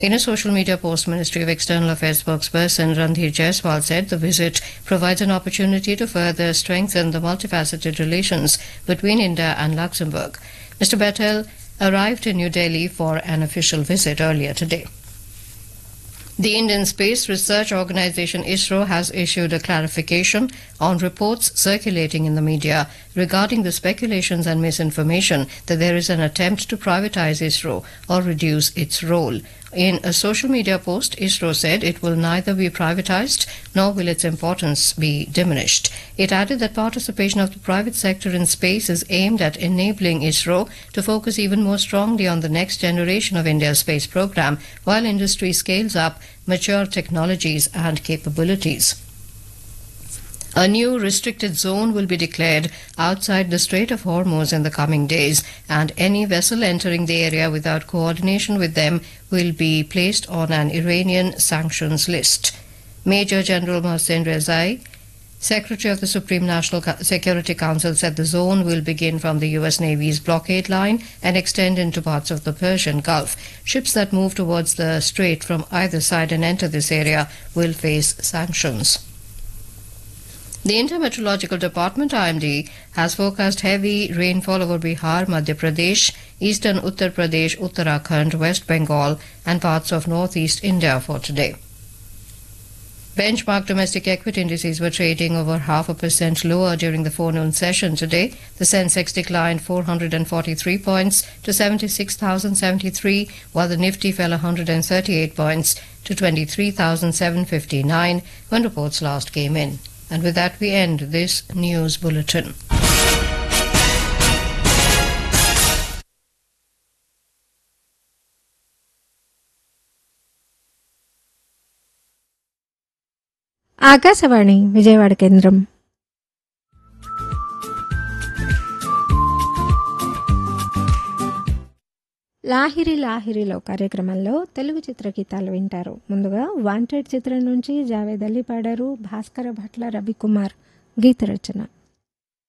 In a social media post, Ministry of External Affairs spokesperson Randhir Jaiswal said the visit provides an opportunity to further strengthen the multifaceted relations between India and Luxembourg. Mr. Bettel arrived in New Delhi for an official visit earlier today. The Indian Space Research Organisation ISRO has issued a clarification on reports circulating in the media regarding the speculations and misinformation that there is an attempt to privatize ISRO or reduce its role. In a social media post, ISRO said it will neither be privatized nor will its importance be diminished. It added that participation of the private sector in space is aimed at enabling ISRO to focus even more strongly on the next generation of India's space program while industry scales up mature technologies and capabilities. A new restricted zone will be declared outside the Strait of Hormuz in the coming days, and any vessel entering the area without coordination with them will be placed on an Iranian sanctions list. Major General Mohsen Rezai, Secretary of the Supreme National Security Council, said the zone will begin from the US Navy's blockade line and extend into parts of the Persian Gulf. Ships that move towards the strait from either side and enter this area will face sanctions. The Intermeteorological Department IMD has forecast heavy rainfall over Bihar, Madhya Pradesh, eastern Uttar Pradesh, Uttarakhand, West Bengal and parts of northeast India for today. Benchmark domestic equity indices were trading over 0.5% lower during the forenoon session today. The Sensex declined 443 points to 76,073, while the Nifty fell 138 points to 23,759 when reports last came in. And with that, we end this news bulletin. Akashvani Vijayawada కేంద్రం. లాహిరి లాహిరిలో కార్యక్రమంలో తెలుగు చిత్రగీతాలు వింటారు. ముందుగా wanted చిత్రం నుంచి జావేద్ అలీ పాడారు, భాస్కర భట్ల, రవికుమార్ గీత రచన.